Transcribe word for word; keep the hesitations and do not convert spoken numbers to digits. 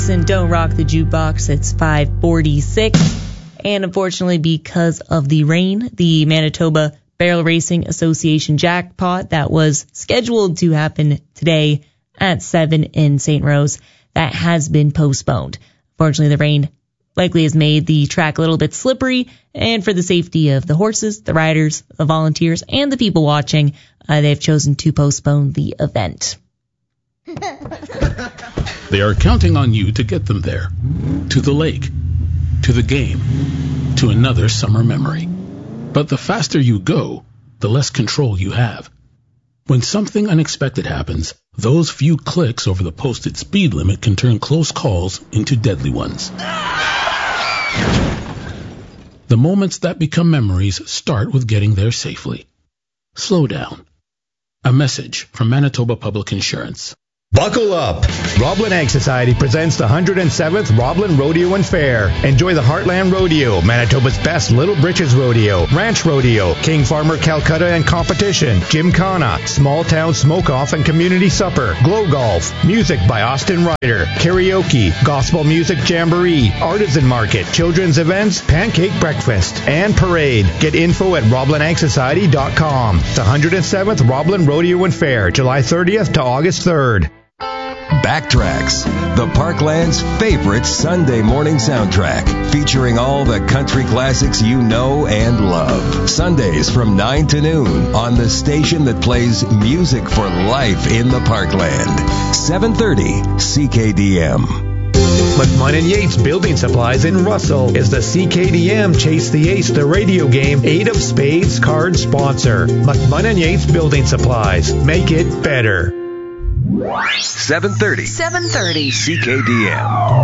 And Don't Rock the Jukebox, it's five forty-six. And unfortunately, because of the rain, the Manitoba Barrel Racing Association jackpot that was scheduled to happen today at seven in Saint Rose, that has been postponed. Unfortunately, the rain likely has made the track a little bit slippery, and for the safety of the horses, the riders, the volunteers, and the people watching, uh, they've chosen to postpone the event. They are counting on you to get them there, to the lake, to the game, to another summer memory. But the faster you go, the less control you have. When something unexpected happens, those few clicks over the posted speed limit can turn close calls into deadly ones. The moments that become memories start with getting there safely. Slow down. A message from Manitoba Public Insurance. Buckle up! Roblin Ag Society presents the one hundred seventh Roblin Rodeo and Fair. Enjoy the Heartland Rodeo, Manitoba's best Little Britches Rodeo, Ranch Rodeo, King Farmer Calcutta and Competition, Gymkhana, Small Town Smoke-Off and Community Supper, Glow Golf, music by Austin Ryder, karaoke, gospel music jamboree, artisan market, children's events, pancake breakfast, and parade. Get info at roblin ag society dot com. The one hundred seventh Roblin Rodeo and Fair, July thirtieth to August third. Backtracks, the Parkland's favorite Sunday morning soundtrack, featuring all the country classics you know and love. Sundays from nine to noon on the station that plays music for life in the Parkland. seven thirty C K D M. McMahon and Yates Building Supplies in Russell is the C K D M Chase the Ace, the radio game, Eight of Spades card sponsor. McMahon and Yates Building Supplies. Make it better. seven thirty seven thirty C K D M.